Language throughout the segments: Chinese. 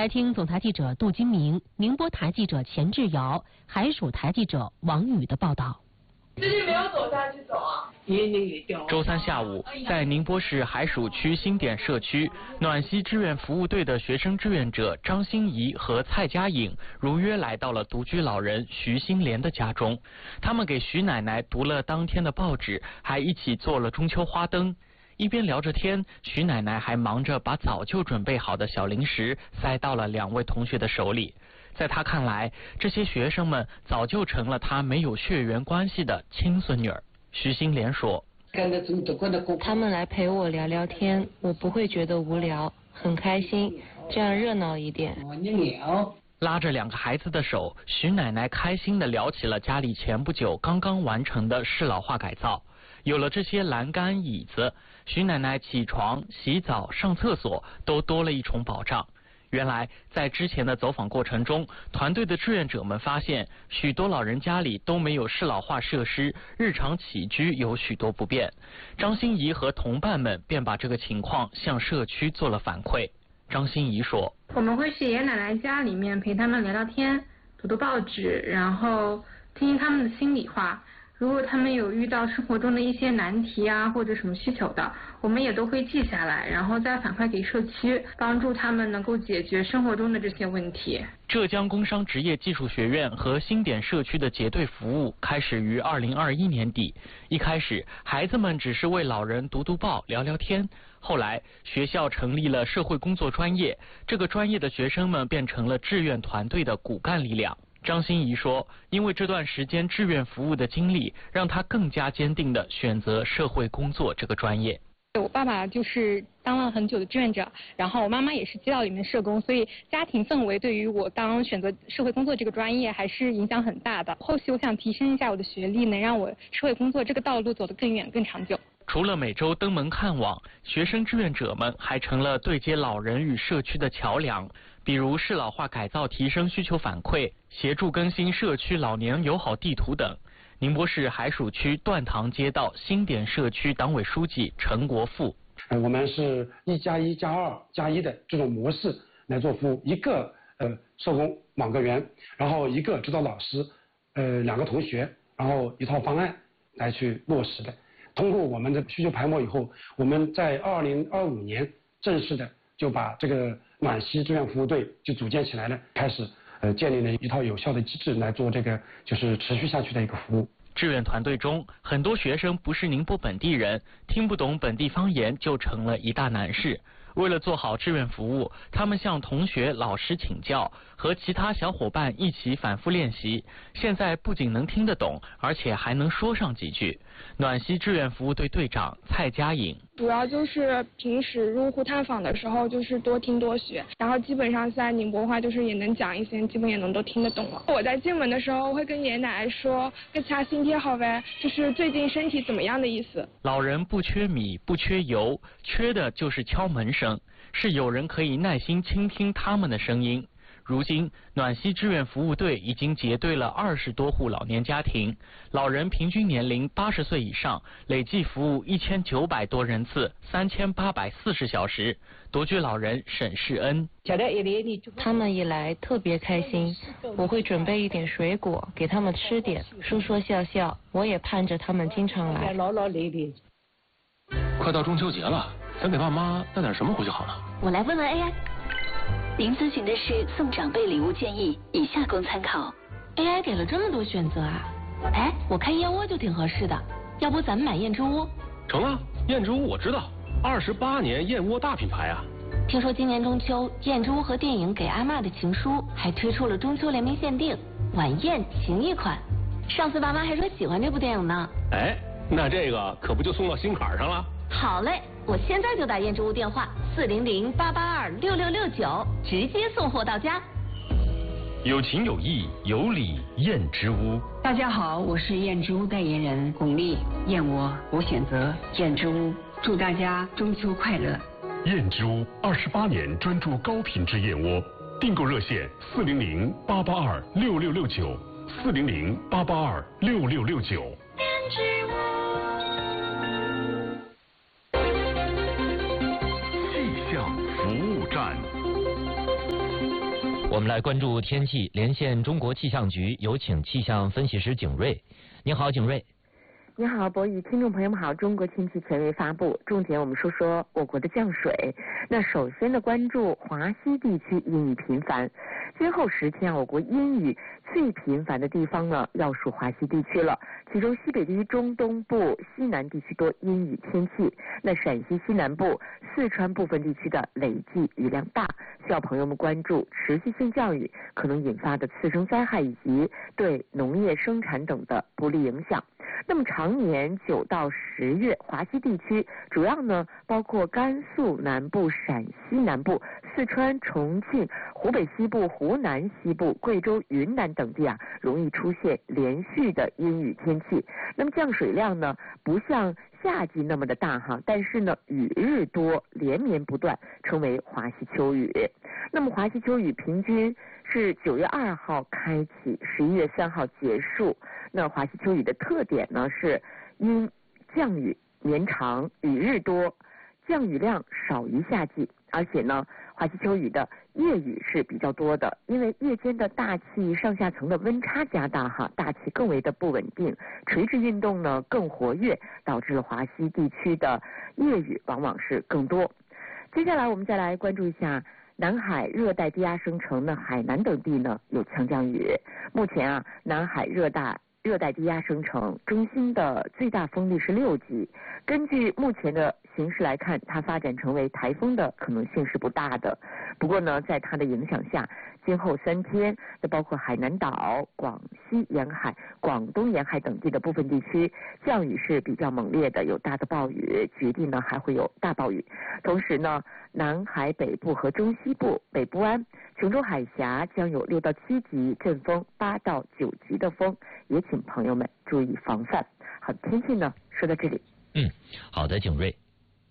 来听总台记者杜金明、宁波台记者钱志尧、海曙台记者王宇的报道。 最近没有走下去走啊？ 周三下午，在宁波市海曙区新点社区暖溪志愿服务队的学生志愿者张欣怡和蔡佳颖如约来到了独居老人徐新莲的家中。他们给徐奶奶读了当天的报纸，还一起做了中秋花灯。一边聊着天，徐奶奶还忙着把早就准备好的小零食塞到了2位同学的手里。在她看来，这些学生们早就成了她没有血缘关系的亲孙女儿。徐新莲说：“ 他们来陪我聊聊天，我不会觉得无聊，很开心，这样热闹一点。” 拉着2个孩子的手，徐奶奶开心地聊起了家里前不久刚刚完成的适老化改造。有了这些栏杆、椅子，徐奶奶起床、洗澡、上厕所都多了一重保障。原来，在之前的走访过程中，团队的志愿者们发现，许多老人家里都没有适老化设施，日常起居有许多不便。张欣怡和同伴们便把这个情况向社区做了反馈。张欣怡说：“ 我们会去爷爷奶奶家里面陪他们聊聊天，读读报纸，然后听听他们的心里话。如果他们有遇到生活中的一些难题啊，或者什么需求的，我们也都会记下来，然后再反馈给社区，帮助他们能够解决生活中的这些问题。” 浙江工商职业技术学院和新点社区的结对服务开始于2021年底。一开始，孩子们只是为老人读读报、聊聊天。后来，学校成立了社会工作专业，这个专业的学生们变成了志愿团队的骨干力量。张欣怡说：“因为这段时间志愿服务的经历，让她更加坚定地选择社会工作这个专业。” 我爸爸就是当了很久的志愿者，然后我妈妈也是街道里面社工，所以家庭氛围对于我选择社会工作这个专业还是影响很大的。后续我想提升一下我的学历，能让我社会工作这个道路走得更远更长久。 除了每周登门看望，学生志愿者们还成了对接老人与社区的桥梁，比如适老化改造提升需求反馈，协助更新社区老年友好地图等。宁波市海曙区段塘街道新点社区党委书记陈国富：“ 我们是1+1+2+1的这种模式来做服务，一个社工网格员，然后一个指导老师，2个同学，然后一套方案来去落实的。通过我们的需求排摸以后，我们在2025年正式的就把这个暖溪志愿服务队就组建起来了，开始建立了一套有效的机制来做这个就是持续下去的一个服务。” 志愿团队中，很多学生不是宁波本地人，听不懂本地方言就成了一大难事。为了做好志愿服务，他们向同学、老师请教，和其他小伙伴一起反复练习。现在不仅能听得懂，而且还能说上几句。暖溪志愿服务队队长蔡佳颖：“ 主要就是平时入户探访的时候，就是多听多学，然后基本上在宁波话就是也能讲一些，基本也能都听得懂了。我在进门的时候会跟爷爷奶奶说“给查身体好呗”，就是最近身体怎么样的意思。 老人不缺米，不缺油，缺的就是敲门声，是有人可以耐心倾听他们的声音。如今，暖溪志愿服务队已经结对了20多户老年家庭，老人平均年龄80岁以上，累计服务1900多人次，3840小时。独居老人沈世恩：“ 他们一来特别开心，我会准备一点水果给他们吃点，说说笑笑，我也盼着他们经常来。” 快到中秋节了，咱给爸妈带点什么回去好呢？ 我来问问 AI。您咨询的是送长辈礼物建议，以下供参考。 AI 给了这么多选择啊！哎，我看燕窝就挺合适的，要不咱们买燕之屋？ 成啊，燕之屋我知道，28年燕窝大品牌啊。 听说今年中秋，燕之屋和电影《给阿嬷的情书》还推出了中秋联名限定晚宴情谊款。上次爸妈还说喜欢这部电影呢。 哎，那这个可不就送到心坎上了？ 好嘞，我现在就打燕之屋电话400-882-6669，直接送货到家。 有情有义有礼燕之屋。 大家好，我是燕之屋代言人巩俐，燕窝我选择燕之屋，祝大家中秋快乐。 燕之屋28年专注高品质燕窝，订购热线400-882-6669，400-882-6669。 燕之屋。 气象服务站。 我们来关注天气，连线中国气象局，有请气象分析师景瑞。你好，景瑞。 你好，博宇，听众朋友们好。中国天气权威发布，重点我们说说我国的降水。那首先呢，关注华西地区阴雨频繁。今后10天，我国阴雨最频繁的地方呢，要数华西地区了。其中西北地区、中东部、西南地区多阴雨天气。那陕西西南部、四川部分地区的累计雨量大，需要朋友们关注持续性降雨可能引发的次生灾害以及对农业生产等的不利影响。那么常年9到10月，华西地区主要呢包括甘肃南部、陕西南部、四川、重庆、湖北西部、湖南西部、贵州、云南等地容易出现连续的阴雨天气。那么降水量呢不像夏季那么的大但是呢雨日多，连绵不断，称为华西秋雨。那么华西秋雨平均是9月2号开启，11月3号结束。那华西秋雨的特点呢是因降雨绵长，雨日多，降雨量少于夏季，而且呢华西秋雨的夜雨是比较多的，因为夜间的大气上下层的温差加大大气更为的不稳定，垂直运动呢更活跃，导致了华西地区的夜雨往往是更多。接下来我们再来关注一下南海热带低压生成的海南等地呢有强降雨。目前南海热带低压生成中心的最大风力是6级，根据目前的形势来看，它发展成为台风的可能性是不大的。不过呢，在它的影响下，今后3天，包括海南岛、广西沿海、广东沿海等地的部分地区，降雨是比较猛烈的，有大的暴雨，局地呢还会有大暴雨。同时呢，南海北部和中西部、北部湾、琼州海峡将有6到7级阵风，8到9级的风，也请朋友们注意防范。好，天气呢说到这里。 好的，景瑞。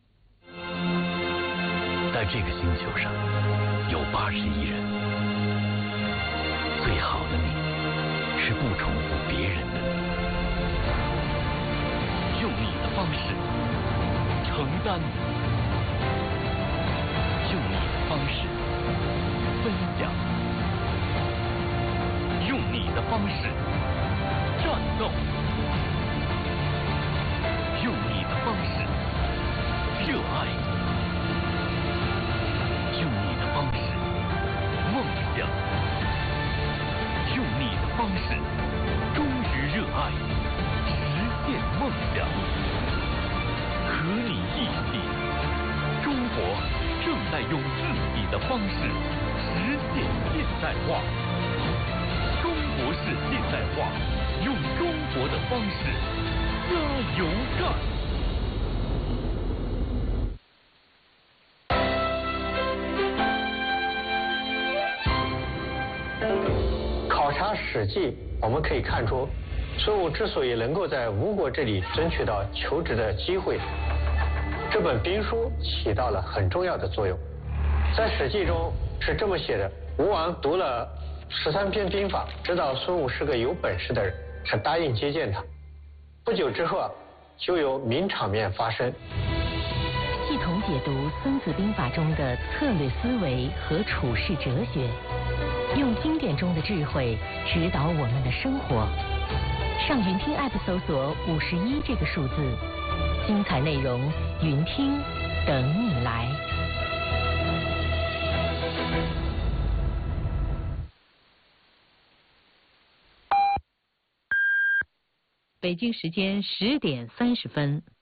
在这个星球上有81人，最好的你是不重复别人的你，用你的方式承担，用你的方式分享，用你的方式战斗，用你的方式热爱，用你的方式梦想，用你的方式忠于热爱，实现梦想。和你一起，中国正在用自己的方式实现现代化。中国式现代化，用中国的方式加油干。 考察《史记》，我们可以看出，孙武之所以能够在吴国这里争取到求职的机会，这本兵书起到了很重要的作用。在《史记》中是这么写的：吴王读了13篇兵法，知道孙武是个有本事的人，才答应接见他。不久之后就有名场面发生。 系统解读《孙子兵法》中的策略思维和处世哲学，用经典中的智慧指导我们的生活。上云听 App 搜索51这个数字，精彩内容云听等你来。北京时间10点30分。